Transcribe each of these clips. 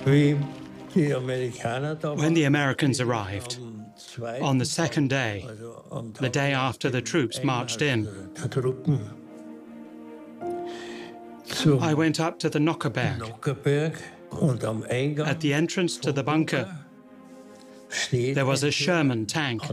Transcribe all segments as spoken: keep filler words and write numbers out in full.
When the Americans arrived, on the second day, the day after the troops marched in, I went up to the Nockherberg. At the entrance to the bunker, there was a Sherman tank.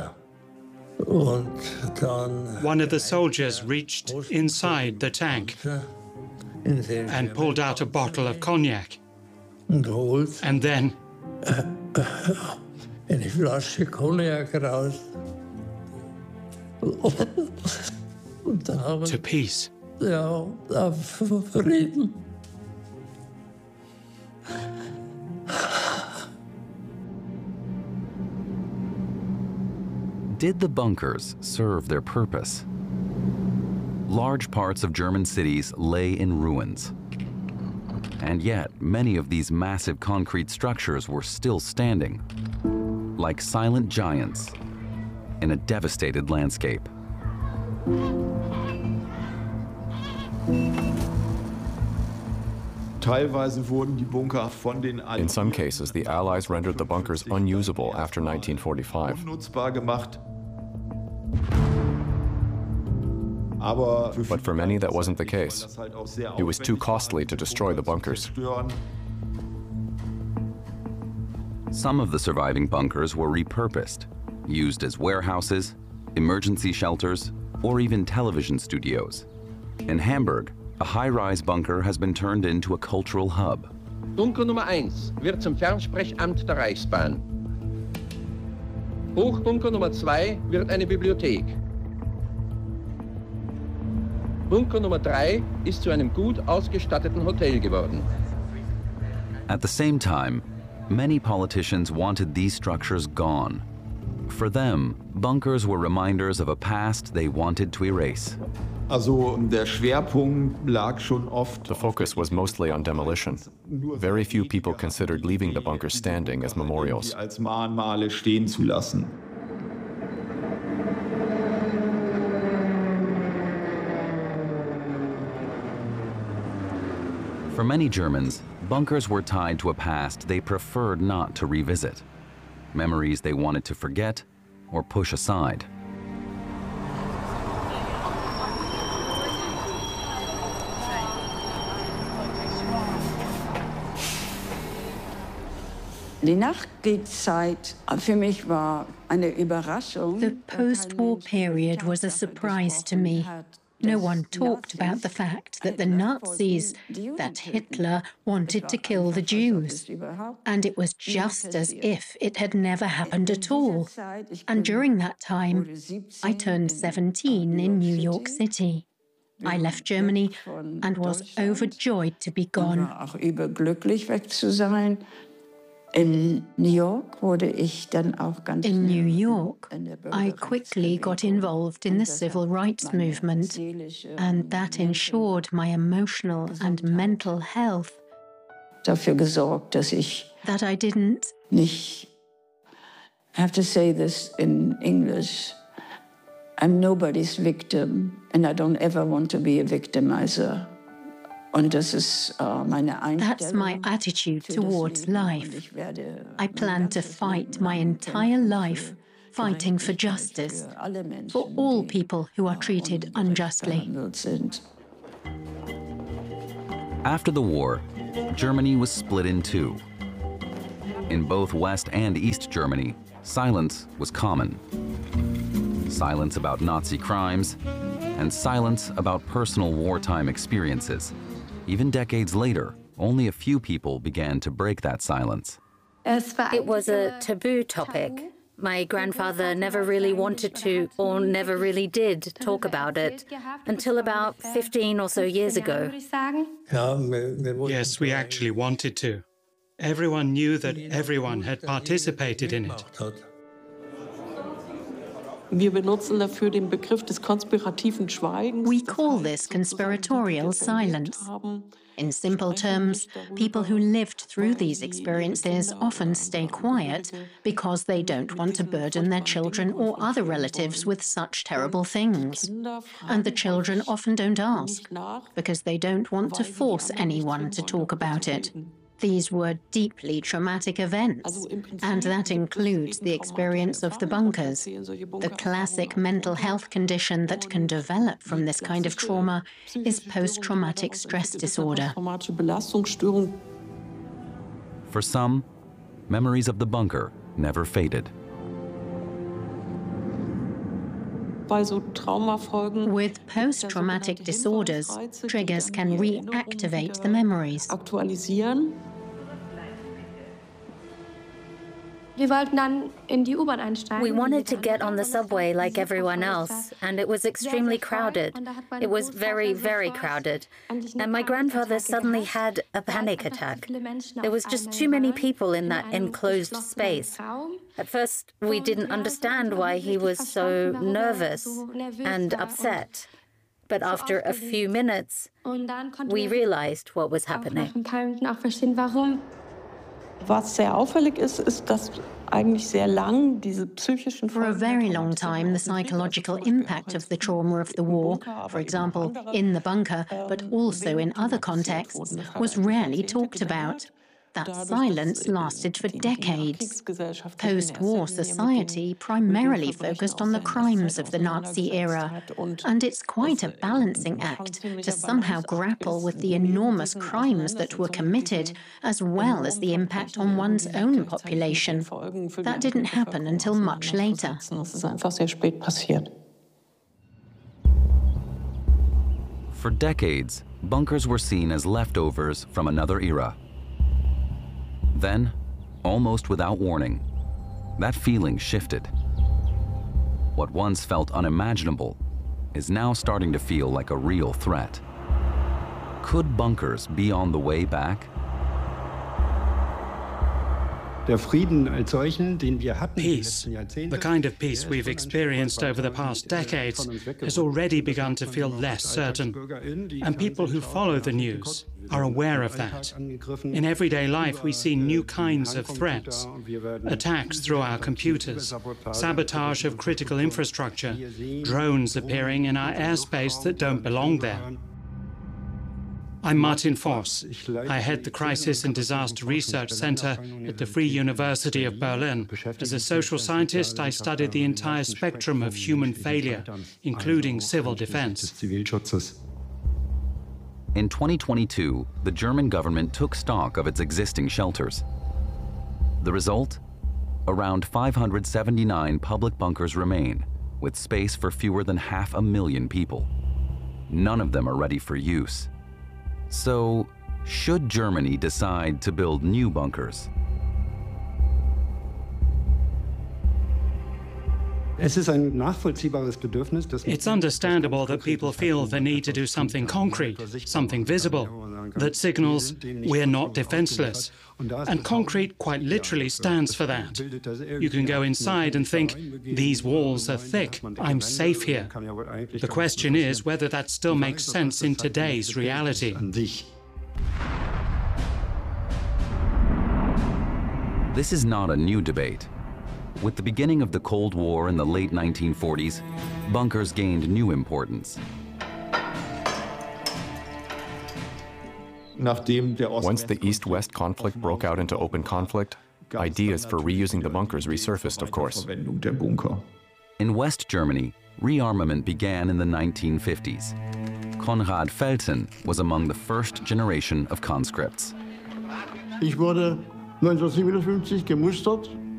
One of the soldiers reached inside the tank and pulled out a bottle of cognac. And then to peace. Did the bunkers serve their purpose? Large parts of German cities lay in ruins. And yet, many of these massive concrete structures were still standing, like silent giants in a devastated landscape. In some cases, the Allies rendered the bunkers unusable after nineteen forty-five. But for many, that wasn't the case. It was too costly to destroy the bunkers. Some of the surviving bunkers were repurposed, used as warehouses, emergency shelters, or even television studios. In Hamburg, a high-rise bunker has been turned into a cultural hub. Bunker Nummer eins wird zum Fernsprechamt der Reichsbahn. Hochbunker Nummer zwei wird eine Bibliothek. Bunker Nummer drei ist zu einem gut ausgestatteten Hotel geworden. At the same time, many politicians wanted these structures gone. For them, bunkers were reminders of a past they wanted to erase. The focus was mostly on demolition. Very few people considered leaving the bunkers standing as memorials. For many Germans, bunkers were tied to a past they preferred not to revisit, memories they wanted to forget or push aside. Die Nachkriegszeit für mich war eine Überraschung. The post-war period was a surprise to me. No one talked about the fact that the Nazis, that Hitler, wanted to kill the Jews. And it was just as if it had never happened at all. And during that time, I turned seventeen in New York City. I left Germany and was overjoyed to be gone. Überglücklich weg zu sein. In New York wurde ich dann auch ganz In New York, I quickly got involved in the civil rights movement, and that ensured my emotional and mental health. Dafür gesorgt, dass ich that I didn't nicht I have to say this in English. I'm nobody's victim, and I don't ever want to be a victimizer. Und das ist uh, meine Einstellung. That's my attitude towards life. I plan to fight my entire life, fighting for justice, for all people who are treated unjustly. After the war, Germany was split in two. In both West and East Germany, silence was common. Silence about Nazi crimes, and silence about personal wartime experiences. Even decades later, only a few people began to break that silence. It was a taboo topic. My grandfather never really wanted to, or never really did, talk about it until about fifteen or so years ago. Yes, we actually wanted to. Everyone knew that everyone had participated in it. Wir benutzen dafür den Begriff des konspirativen Schweigens. We call this conspiratorial silence. In simple terms, people who lived through these experiences often stay quiet because they don't want to burden their children or other relatives with such terrible things. And the children often don't ask because they don't want to force anyone to talk about it. These were deeply traumatic events, and that includes the experience of the bunkers. The classic mental health condition that can develop from this kind of trauma is post-traumatic stress disorder. For some, memories of the bunker never faded. With post-traumatic disorders, triggers can reactivate the memories. We wanted to get on the subway like everyone else, and it was extremely crowded. It was very, very crowded. And my grandfather suddenly had a panic attack. There was just too many people in that enclosed space. At first, we didn't understand why he was so nervous and upset. But after a few minutes, we realized what was happening. Was sehr auffällig ist, ist, dass eigentlich sehr lang diese psychischen For a very long time, the psychological impact of the trauma of the war, for example, in the bunker, but also in other contexts, was rarely talked about. That silence lasted for decades. Post-war society primarily focused on the crimes of the Nazi era, and it's quite a balancing act to somehow grapple with the enormous crimes that were committed, as well as the impact on one's own population. That didn't happen until much later. For decades, bunkers were seen as leftovers from another era. Then, almost without warning, that feeling shifted. What once felt unimaginable is now starting to feel like a real threat. Could bunkers be on the way back? Peace, the kind of peace we've experienced over the past decades, has already begun to feel less certain, and people who follow the news are aware of that. In everyday life, we see new kinds of threats: attacks through our computers, sabotage of critical infrastructure, drones appearing in our airspace that don't belong there. I'm Martin Voss. I head the Crisis and Disaster Research Center at the Free University of Berlin. As a social scientist, I studied the entire spectrum of human failure, including civil defense. In twenty twenty-two, the German government took stock of its existing shelters. The result? Around five hundred seventy-nine public bunkers remain, with space for fewer than half a million people. None of them are ready for use. So, should Germany decide to build new bunkers? It's understandable that people feel the need to do something concrete, something visible, that signals we're not defenseless. And concrete quite literally stands for that. You can go inside and think, these walls are thick, I'm safe here. The question is whether that still makes sense in today's reality. This is not a new debate. With the beginning of the Cold War in the late nineteen forties, bunkers gained new importance. Once the East-West conflict broke out into open conflict, ideas for reusing the bunkers resurfaced, of course. In West Germany, rearmament began in the nineteen fifties. Konrad Felten was among the first generation of conscripts. Ich wurde neunzehnhundertsiebenundfünfzig gemustert.